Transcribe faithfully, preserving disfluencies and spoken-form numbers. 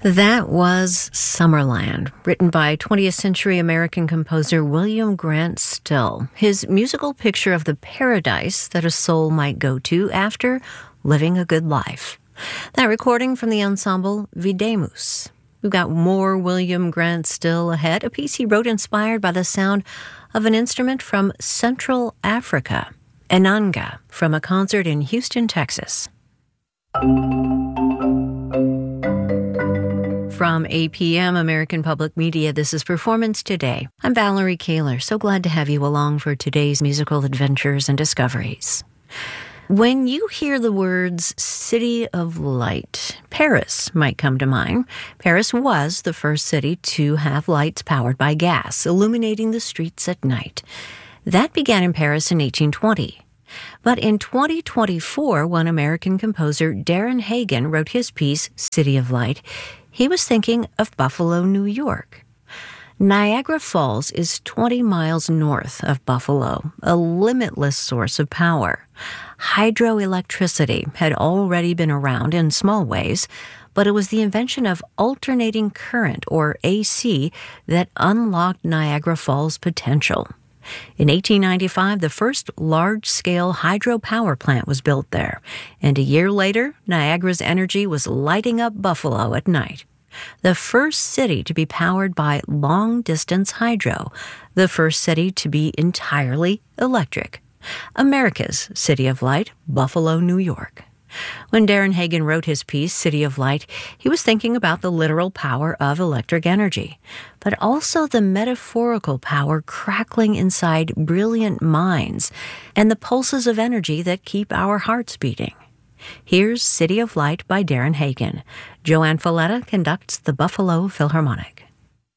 That was Summerland, written by twentieth century American composer William Grant Still. His musical picture of the paradise that a soul might go to after living a good life. That recording from the ensemble Videmus. We've got more William Grant Still ahead, a piece he wrote inspired by the sound of an instrument from Central Africa, Enanga, from a concert in Houston, Texas. From A P M, American Public Media, this is Performance Today. I'm Valerie Kaler. So glad to have you along for today's musical adventures and discoveries. When you hear the words City of Light, Paris might come to mind. Paris was the first city to have lights powered by gas, illuminating the streets at night. That began in Paris in eighteen twenty. But in twenty twenty-four, when American composer Darren Hagen wrote his piece, City of Light, he was thinking of Buffalo, New York. Niagara Falls is twenty miles north of Buffalo, a limitless source of power. Hydroelectricity had already been around in small ways, but it was the invention of alternating current, or A C, that unlocked Niagara Falls' potential. In eighteen ninety-five, the first large-scale hydropower plant was built there, and a year later, Niagara's energy was lighting up Buffalo at night. The first city to be powered by long-distance hydro, the first city to be entirely electric. America's City of Light, Buffalo, New York. When Darren Hagen wrote his piece, City of Light, he was thinking about the literal power of electric energy, but also the metaphorical power crackling inside brilliant minds and the pulses of energy that keep our hearts beating. Here's City of Light by Darren Hagen. Joanne Falletta conducts the Buffalo Philharmonic.